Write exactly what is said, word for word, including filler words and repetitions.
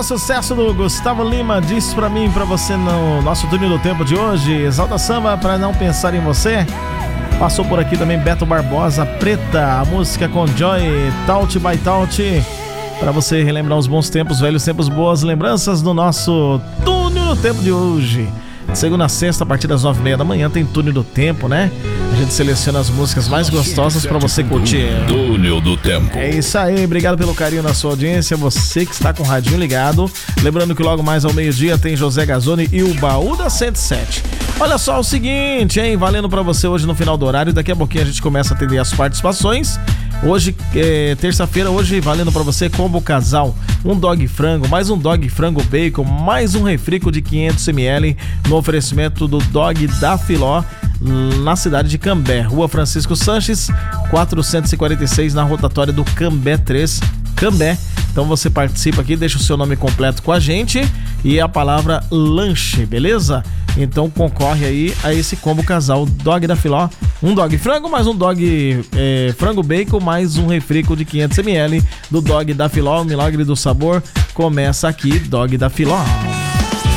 sucesso do Gustavo Lima, diz pra mim, pra você no nosso túnel do tempo de hoje. Exalta Samba, pra não pensar em você. Passou por aqui também Beto Barbosa, Preta, a música com Joy, Taut by Taut, pra você relembrar os bons tempos, velhos tempos, boas lembranças do nosso túnel do tempo de hoje. De segunda a sexta, a partir das nove e meia da manhã, tem túnel do tempo, né? A gente seleciona as músicas mais gostosas pra você curtir. Túnel do Tempo. É isso aí, obrigado pelo carinho na sua audiência, você que está com o radinho ligado. Lembrando que logo mais ao meio-dia tem José Gazzoni e o Baú da cento e sete. Olha só o seguinte, hein? Valendo pra você hoje no final do horário. Daqui a pouquinho a gente começa a atender as participações. Hoje, é, terça-feira, hoje valendo pra você combo casal, um dog frango, mais um dog frango bacon, mais um refrico de quinhentos mililitros no oferecimento do Dog da Filó, na cidade de Cambé, Rua Francisco Sanches, quatrocentos e quarenta e seis, na rotatória do Cambé três, Cambé. Então você participa aqui, deixa o seu nome completo com a gente e a palavra lanche, beleza? Então concorre aí a esse combo casal Dog da Filó, um dog frango, mais um dog é, frango bacon, mais um refrico de quinhentos mililitros do Dog da Filó. O milagre do sabor começa aqui, Dog da Filó.